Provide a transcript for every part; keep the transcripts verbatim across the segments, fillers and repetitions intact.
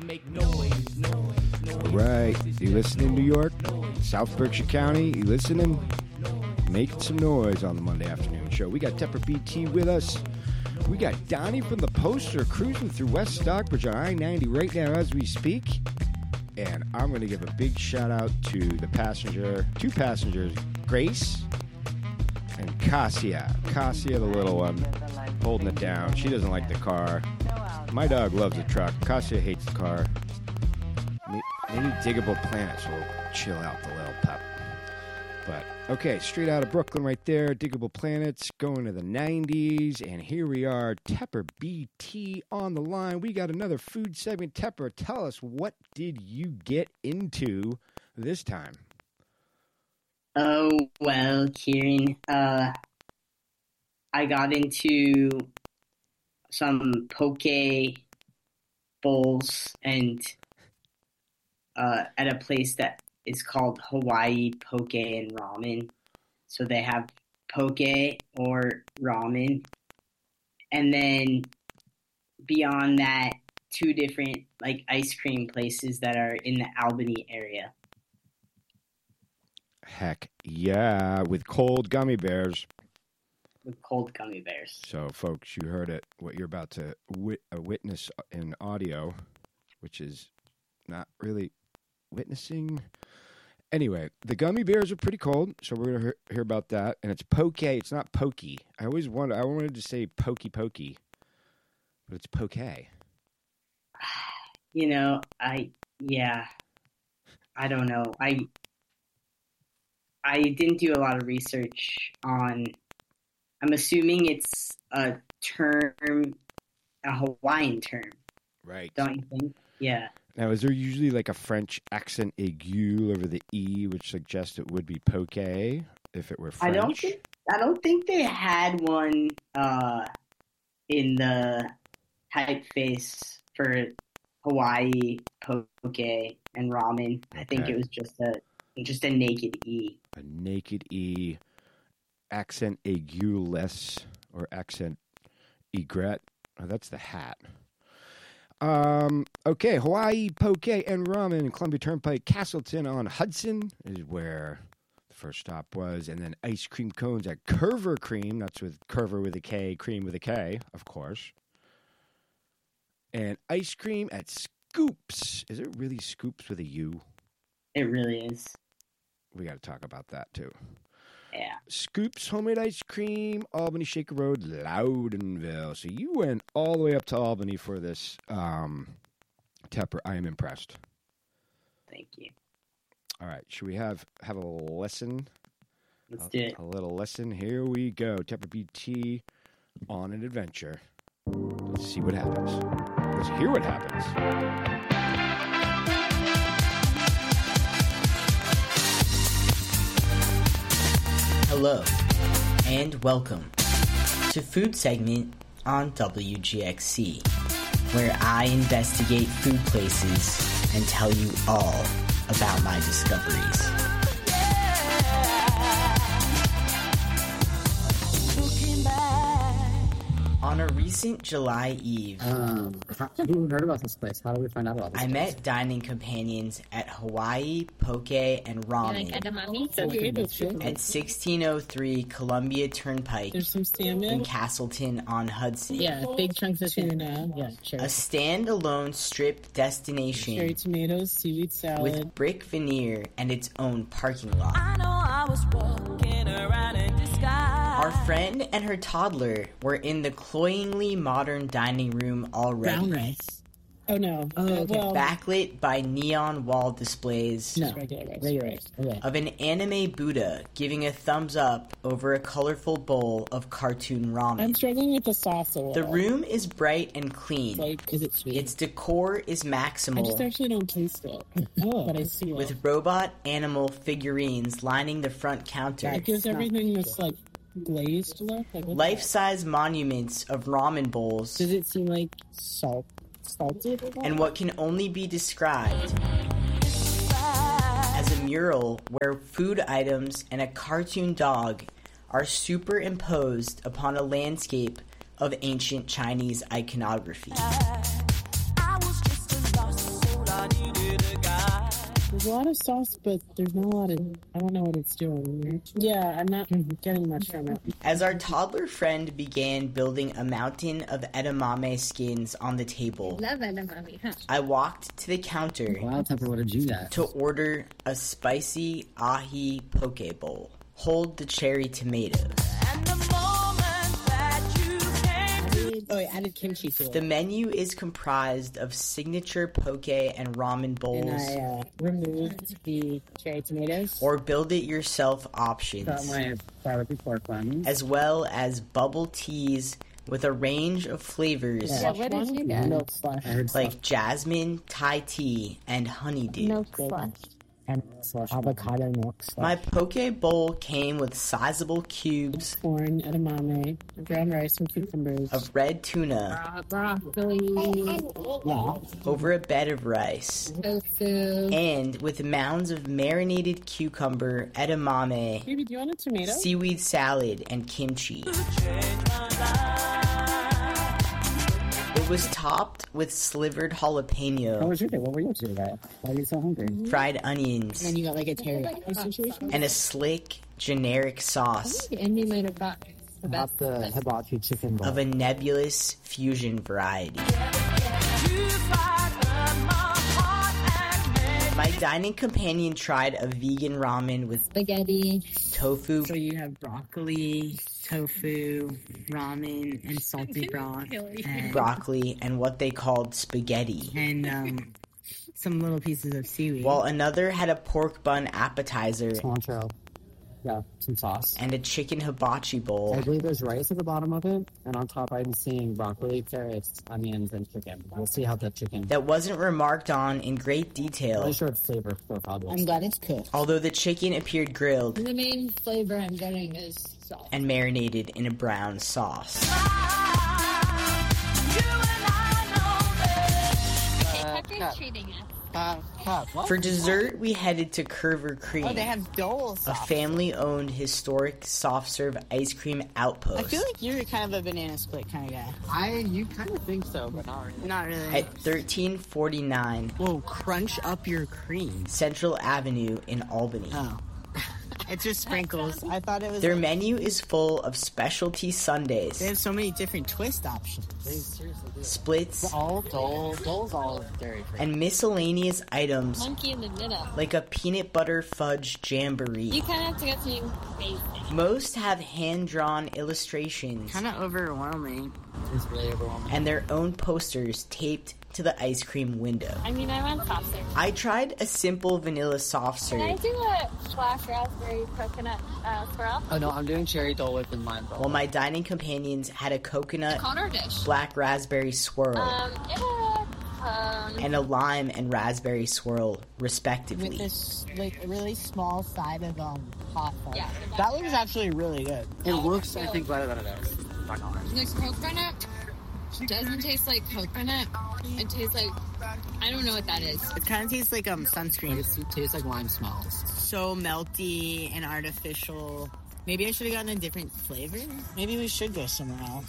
All right, you listening, New York? South Berkshire County, you listening? Making some noise on the Monday afternoon show. We got Tepper B T with us. We got Donnie from the Poster cruising through West Stockbridge on I ninety right now as we speak. And I'm going to give a big shout out to the passenger, two passengers, Grace and Cassia. Cassia, the little one, holding it down. She doesn't like the car. My dog loves the truck. Cassia hates the car. Maybe Diggable Planets will chill out the little pup. But, okay, straight out of Brooklyn right there. Diggable Planets going to the nineties. And here we are, Tepper B T on the line. We got another food segment. Tepper, tell us, what did you get into this time? Oh, well, Kieran, uh, I got into some poke bowls and uh, at a place that is called Hawaii Poke and Ramen. So they have poke or ramen. And then beyond that, two different like ice cream places that are in the Albany area. Heck yeah, with cold gummy bears. With cold gummy bears. So, folks, you heard it, what you're about to wit- uh, witness in audio, which is not really witnessing. Anyway, the gummy bears are pretty cold, so we're going to hear, hear about that. And it's poke. It's not pokey. I always wanted, I wanted to say pokey pokey, but it's poke. You know, I, yeah, I don't know. I, I didn't do a lot of research on, I'm assuming it's a term, a Hawaiian term. Right. Don't you think? Yeah. Now, is there usually like a French accent aigu over the E, which suggests it would be poke if it were French? I don't think, I don't think they had one uh, in the typeface for Hawaii poke and ramen. I think Okay. it was just a just a naked E. A naked E, accent aigu-less, or accent egret. Oh, that's the hat. Um, okay, Hawaii Poke and Ramen in Columbia Turnpike, Castleton on Hudson is where the first stop was. And then ice cream cones at Curver Cream. That's with Curver with a K, cream with a K, of course. And ice cream at Scoops. Is it really Scoops with a U? It really is. We got to talk about that, too. Yeah. Scoops Homemade Ice Cream, Albany Shaker Road, Loudonville. So you went all the way up to Albany for this, um, Tepper. I am impressed. Thank you. All right. Should we have, have a lesson? Let's a, do it. A little lesson. Here we go. Tepper B T on an adventure. Let's see what happens. Let's hear what happens. Hello, and welcome to Food Segment on W G X C, where I investigate food places and tell you all about my discoveries. On a recent July Eve, Um, how, who heard about this place? How do we find out about this I place? met dining companions at Hawaii Poke and Ramen at sixteen oh three Columbia Turnpike There's some in salmon. Castleton on Hudson. Yeah, big chunks of tuna. Yeah, sure. A standalone strip Cherry destination tomatoes, seaweed salad. with brick veneer and its own parking lot. I know I was walking around in disguise. Our friend and her toddler were in the cloyingly modern dining room already. Brown rice. Oh no. Oh, Uh, okay. well, Backlit by neon wall displays no, regular rice. Regular rice. Okay. of an anime Buddha giving a thumbs up over a colorful bowl of cartoon I'm ramen. struggling with the sauce a little. The room is bright and clean. Like, is it sweet? Its decor is I just maximal, actually don't taste it. Oh, But I see it. with robot animal figurines lining the front counter. It gives everything this like glazed look. Like, what's Life-size monuments of ramen bowls that? Does it seem like salt, salted? at all? and what can only be described as a mural where food items and a cartoon dog are superimposed upon a landscape of ancient Chinese iconography. I was just a lost There's a lot of sauce, but there's not a lot of. I don't know what it's doing. Yeah, I'm not getting much from it. As our toddler friend began building a mountain of edamame skins on the table, Love edamame, huh? I walked to the counter Wow, Tepper, what did you get? to order a spicy ahi poke bowl. Hold the cherry tomato. And the moment that you came to Oh, I added kimchi to it. The menu is comprised of signature poke and ramen And bowls, I uh, removed the cherry tomatoes. or build it yourself Got options, my barbecue pork buns. as well as bubble teas with a range of flavors Yeah, what did you get? Milk slush. I heard like jasmine, Thai tea, and honeydew. Milk slush. and slush. Avocado milk slush. My poke bowl came with sizable cubes Corn, edamame, brown rice, and cucumbers. of red tuna Uh, broccoli. Yeah. over a bed of rice, Tofu. and with mounds of marinated cucumber, edamame, Baby, do you want a tomato? seaweed salad, and kimchi. It was topped with slivered How jalapeno, was your day? What were you up to today? Why are you so hungry? fried onions, And you got like a teriyaki situation? and a slick, generic sauce Andy might have got the best. About the hibachi chicken bowl. of a nebulous fusion variety. My dining companion tried a vegan ramen with Spaghetti. tofu, So you have broccoli, tofu, ramen, and salty broth, and, broccoli, and what they called spaghetti, and um, some little pieces of seaweed. while another had a pork bun appetizer cilantro. Yeah, some sauce. and a chicken hibachi bowl. I believe there's rice at the bottom of it, and on top I'm seeing broccoli, carrots, onions, and chicken. We'll see how the chicken. That wasn't remarked on in great I'm detail, pretty sure it's flavor profile. I'm glad it's cooked. although the chicken appeared grilled The main flavor I'm getting is salt. and marinated in a brown sauce. Pepper's treating us. Uh, huh, what? For dessert, we headed to Curver Cream, Oh, they have Dole a sauce. family-owned historic soft-serve ice cream outpost. I feel like you're kind of a banana split kind of guy. I, you kind of think so, but not really. Not really. At thirteen forty-nine Whoa, crunch up your cream. Central Avenue in Albany. Oh. It's just sprinkles. I thought it was. Their like- menu is full of specialty sundaes, They have so many different twist options. They seriously do. splits, All Dole, Dole's all dairy free. and miscellaneous items Monkey in the middle. like a peanut butter fudge jamboree. You kind of have to get something basic. Most have hand-drawn illustrations Kind of overwhelming. It's really overwhelming. and their own posters taped to the ice cream window. I mean, I want soft serve. I tried a simple vanilla soft Can I serve, do a slash raspberry coconut uh, swirl? Oh no, I'm doing cherry Dole Whip in mine, bro. while my dining companions had a coconut Connor dish. black raspberry swirl Um, yeah. Um, and a lime and raspberry swirl, respectively. With this like really small side of um hot fudge. Yeah. That looks actually really good. It looks, I think, better than it is. Not gonna lie. the coconut doesn't taste like coconut. It tastes like, I don't know what that is. It kind of tastes like um sunscreen. It tastes like lime smells. So melty and artificial. Maybe I should have gotten a different flavor. Maybe we should go somewhere else.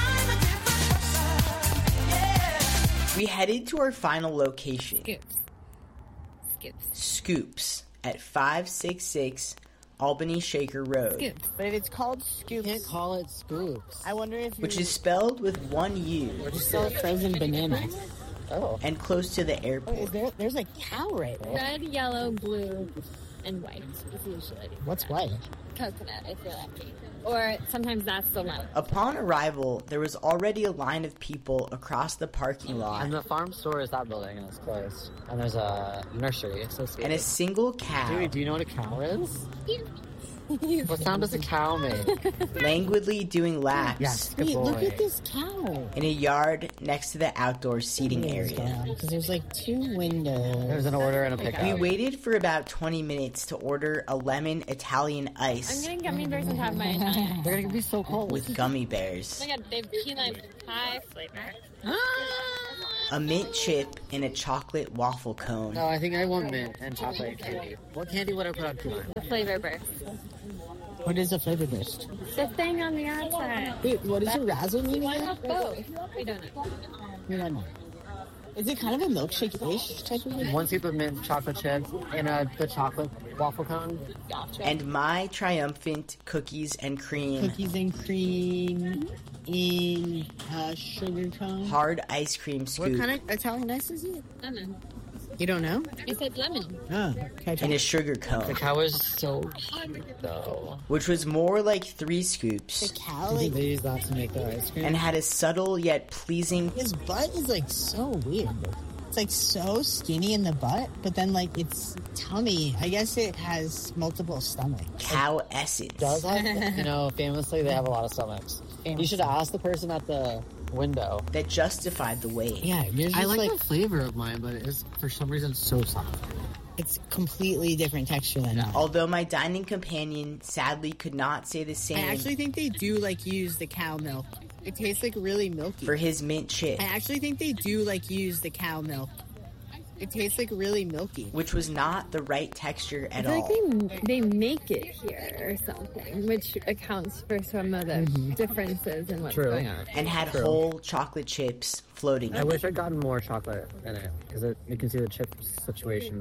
We headed to our final location, Scoops. Scoops. Scoops, at five sixty-six Albany Shaker Road, Scoops. But if it's called Scoops, You can't call it scoops. I wonder if which you is spelled with one U just sell frozen bananas. Oh. and close to the Oh, is airport. there? There's a cow right there. Red, yellow, blue, and white is usually What's white? coconut if you're lucky. Or sometimes that's the lemon. Upon arrival, there was already a line of people across the parking lot, And the farm store is that building, and it's closed. And there's a nursery associated. and a single cow Dude, do you know what a cow is? What sound does a cow make? languidly doing laps Yes, good Wait, boy. look at this cow. in a yard next to the outdoor seating area. Because there's like two windows. There's an order and a pickup. We waited for about twenty minutes to order a lemon Italian I'm ice getting gummy bears on top of my Italian. They're gonna be so cold. with gummy bears, Oh my god, they have key lime pie flavor. a mint chip, and a chocolate waffle cone. No, I think I want mint and chocolate candy. What candy would I put on pizza? The flavor burst. What is a flavor burst? The thing on the outside. Wait, what is a razzle mean Why again? not both? We don't know. We don't know. Is it kind of a milkshake-ish type of thing? One scoop of mint chocolate chip and a the chocolate waffle cone. Gotcha. And my triumphant cookies and cream Cookies and cream in a sugar cone. hard ice cream scoop What kind of Italian ice is it? Lemon. You don't know? It said lemon. Oh, okay. in a sugar cone, Cacao is so cute, though. which was more like three The scoops cow, I think like, they use that to make their ice cream. and had a subtle yet pleasing his butt is like so weird. It's like so skinny in the butt, but then like its tummy, I guess it has multiple stomachs. cow essence. does have, you know, famously they have a lot of stomachs. You should ask the person at the window. that justified the wait. Yeah, yours I is like, like, the flavor of mine, but it's for some reason so soft. it's completely different texture than mine. Although my dining companion sadly could not say the I same actually think they do like use the cow milk. It tastes like really milky. for his mint chip, I actually think they do like use the cow milk. It tastes like really milky. which was not the right texture I at feel all. like they, they make it here or something, which accounts for some of the differences in what's True. going on. And had True. whole chocolate chips floating. I wish I'd gotten more chocolate in it, because you can see the chip situation.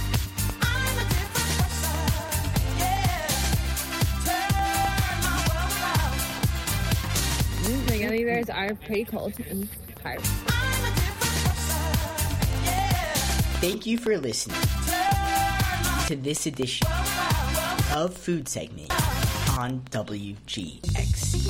Mm, the gummy bears are pretty cold and hard. Thank you for listening to this edition of Food Segment on W G X C.